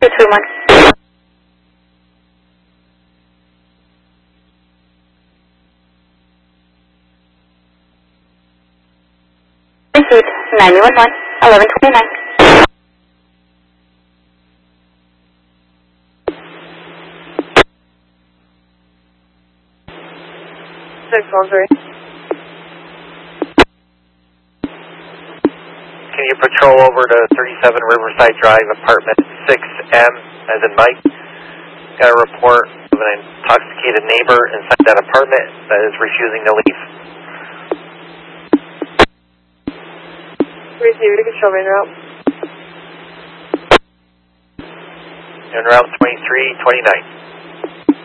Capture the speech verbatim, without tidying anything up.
two two one. Received nine one one, eleven twenty-nine. six one three. Can you patrol over to thirty-seven Riverside Drive, apartment six M, as in Mike? Got a report of an intoxicated neighbor inside that apartment that is refusing to leave. Received, you can show me en route. En route twenty-three twenty-nine.